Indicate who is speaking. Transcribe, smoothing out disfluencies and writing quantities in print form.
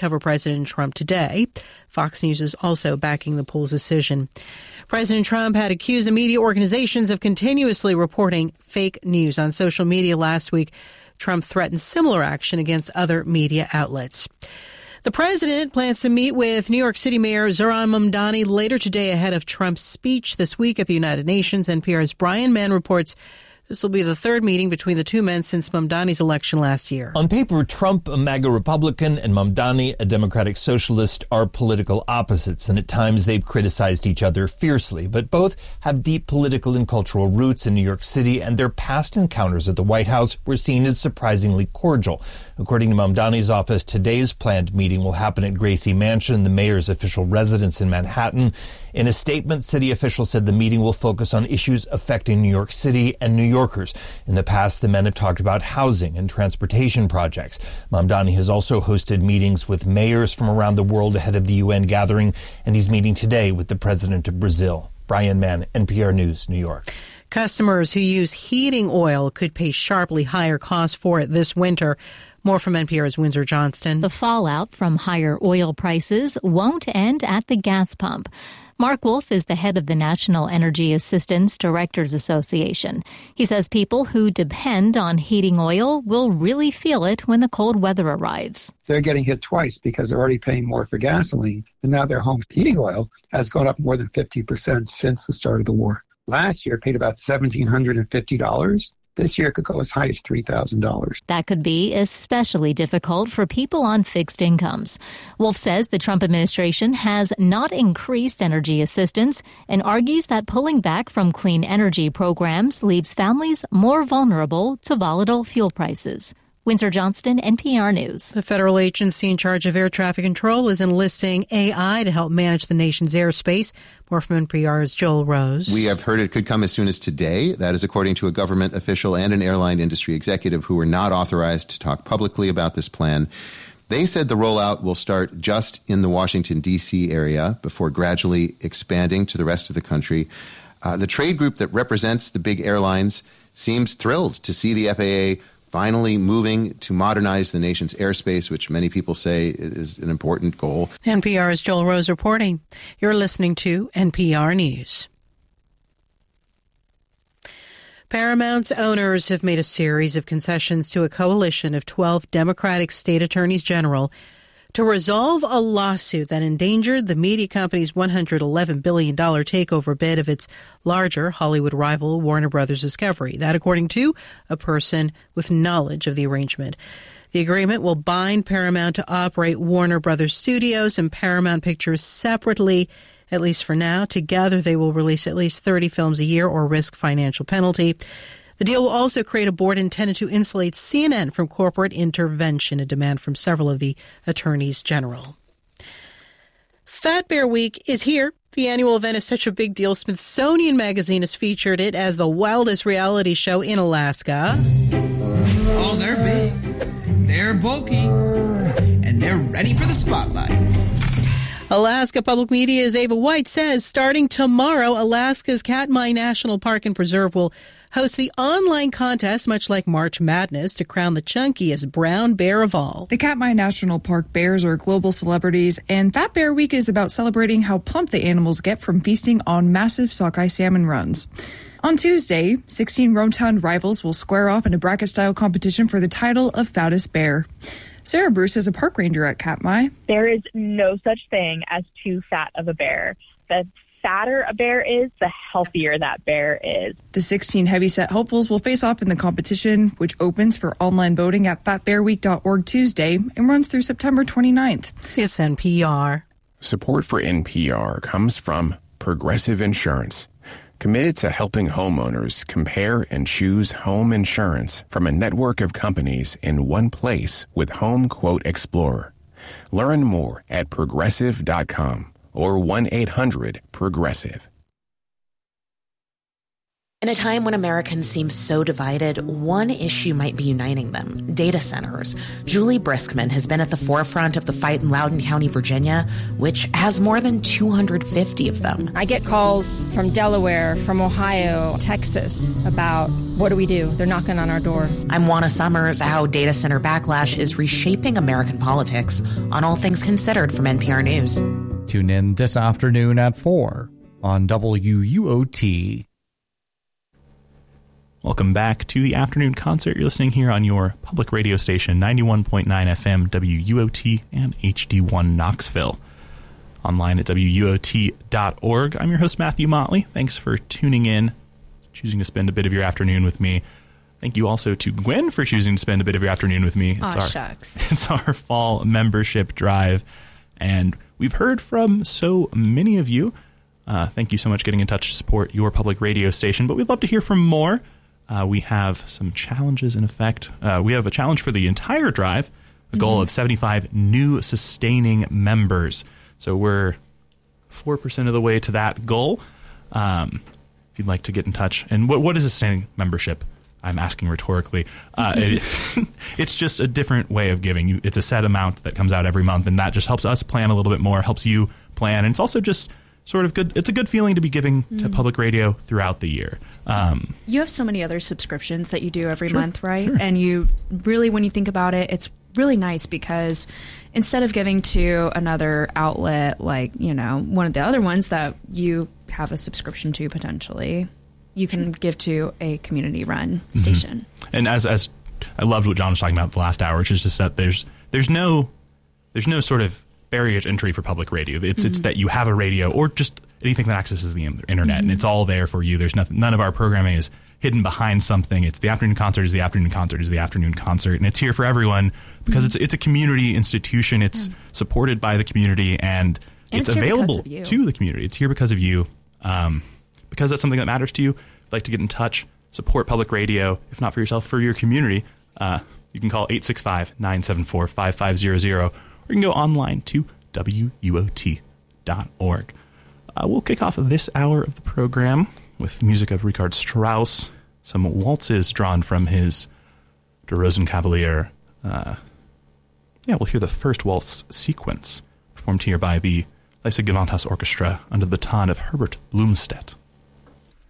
Speaker 1: cover President Trump today. Fox News is also backing the poll's decision. President Trump had accused the media organizations of continuously reporting fake news on social media last week. Trump threatened similar action against other media outlets. The president plans to meet with New York City Mayor Zohran Mamdani later today ahead of Trump's speech this week at the United Nations. NPR's Brian Mann reports this will be the third meeting between the two men since Mamdani's election last year.
Speaker 2: On paper, Trump, a MAGA Republican, and Mamdani, a Democratic Socialist, are political opposites, and at times they've criticized each other fiercely. But both have deep political and cultural roots in New York City, and their past encounters at the White House were seen as surprisingly cordial. According to Mamdani's office, today's planned meeting will happen at Gracie Mansion, the mayor's official residence in Manhattan. In a statement, city officials said the meeting will focus on issues affecting New York City and New Yorkers. In the past, the men have talked about housing and transportation projects. Mamdani has also hosted meetings with mayors from around the world ahead of the UN gathering, and he's meeting today with the president of Brazil. Brian Mann, NPR News, New York.
Speaker 1: Customers who use heating oil could pay sharply higher costs for it this winter. More from NPR's Windsor Johnston.
Speaker 3: The fallout from higher oil prices won't end at the gas pump. Mark Wolf is the head of the National Energy Assistance Directors Association. He says people who depend on heating oil will really feel it when the cold weather arrives.
Speaker 4: They're getting hit twice because they're already paying more for gasoline, and now their home heating oil has gone up more than 50% since the start of the war. Last year, it paid about $1,750. This year, it could go as high as $3,000.
Speaker 3: That could be especially difficult for people on fixed incomes. Wolf says the Trump administration has not increased energy assistance and argues that pulling back from clean energy programs leaves families more vulnerable to volatile fuel prices. Windsor Johnston, NPR News.
Speaker 1: The federal agency in charge of air traffic control is enlisting AI to help manage the nation's airspace. More from NPR's Joel Rose.
Speaker 5: We have heard it could come as soon as today. That is according to a government official and an airline industry executive who were not authorized to talk publicly about this plan. They said the rollout will start just in the Washington, D.C. area before gradually expanding to the rest of the country. The trade group that represents the big airlines seems thrilled to see the FAA finally moving to modernize the nation's airspace, which many people say is an important goal.
Speaker 1: NPR's Joel Rose reporting. You're listening to NPR News. Paramount's owners have made a series of concessions to a coalition of 12 Democratic state attorneys general to resolve a lawsuit that endangered the media company's $111 billion takeover bid of its larger Hollywood rival, Warner Brothers Discovery. That, according to a person with knowledge of the arrangement. The agreement will bind Paramount to operate Warner Brothers Studios and Paramount Pictures separately, at least for now. Together, they will release at least 30 films a year or risk financial penalty. The deal will also create a board intended to insulate CNN from corporate intervention, a demand from several of the attorneys general. Fat Bear Week is here. The annual event is such a big deal. Smithsonian Magazine has featured it as the wildest reality show in Alaska.
Speaker 6: Oh, they're big, they're bulky, and they're ready for the spotlight.
Speaker 1: Alaska Public Media's Ava White says starting tomorrow, Alaska's Katmai National Park and Preserve will host the online contest, much like March Madness, to crown the chunkiest brown bear of all.
Speaker 7: The Katmai National Park bears are global celebrities, and Fat Bear Week is about celebrating how plump the animals get from feasting on massive sockeye salmon runs. On Tuesday, 16 Roan rivals will square off in a bracket-style competition for the title of fattest bear. Sarah Bruce is a park ranger at Katmai.
Speaker 8: There is no such thing as too fat of a bear. The fatter a bear is, the healthier that bear is.
Speaker 7: The 16 heavyset hopefuls will face off in the competition, which opens for online voting at fatbearweek.org Tuesday and runs through September 29th.
Speaker 1: It's NPR.
Speaker 9: Support for NPR comes from Progressive Insurance, committed to helping homeowners compare and choose home insurance from a network of companies in one place with Home Quote Explorer. Learn more at progressive.com or 1-800-PROGRESSIVE.
Speaker 10: In a time when Americans seem so divided, one issue might be uniting them: data centers. Julie Briskman has been at the forefront of the fight in Loudoun County, Virginia, which has more than 250 of them.
Speaker 11: I get calls from Delaware, from Ohio, Texas about what do we do? They're knocking on our door.
Speaker 10: I'm Juana Summers. How data center backlash is reshaping American politics on All Things Considered from NPR News.
Speaker 12: Tune in this afternoon at 4 on WUOT.
Speaker 13: Welcome back to the afternoon concert. You're listening here on your public radio station, 91.9 FM, WUOT, and HD1 Knoxville. Online at WUOT.org. I'm your host, Matthew Motley. Thanks for tuning in, choosing to spend a bit of your afternoon with me. Thank you also to Gwen for choosing to spend a bit of your afternoon with me.
Speaker 14: Shucks.
Speaker 13: It's our fall membership drive, and we've heard from so many of you. Thank you so much for getting in touch to support your public radio station, but we'd love to hear from more. We have some challenges in effect. We have a challenge for the entire drive, a goal of 75 new sustaining members. So we're 4% of the way to that goal. If you'd like to get in touch. And what is a sustaining membership? I'm asking rhetorically. It's just a different way of giving. It's a set amount that comes out every month, and that just helps us plan a little bit more, helps you plan. And it's also just sort of good. It's a good feeling to be giving to public radio throughout the year.
Speaker 14: You have so many other subscriptions that you do every month, right?
Speaker 13: Sure.
Speaker 14: And you really, when you think about it, it's really nice because instead of giving to another outlet, like, you know, one of the other ones that you have a subscription to potentially, you can give to a community-run station.
Speaker 13: And as I loved what John was talking about the last hour, which is just that there's no sort of barrier to entry for public radio. It's that you have a radio or just anything that accesses the internet, and it's all there for you. There's none of our programming is hidden behind something. It's the afternoon concert is the afternoon concert is the afternoon concert, and it's here for everyone because it's a community institution. It's supported by the community, and it's available to the community. It's here because of you, because that's something that matters to you. If you'd like to get in touch, support public radio, if not for yourself, for your community, you can call 865-974-5500, or you can go online to WUOT.org. We'll kick off this hour of the program with music of Richard Strauss, some waltzes drawn from his Der Rosenkavalier. We'll hear the first waltz sequence performed here by the Leipzig Gewandhaus Orchestra under the baton of Herbert Blumstedt.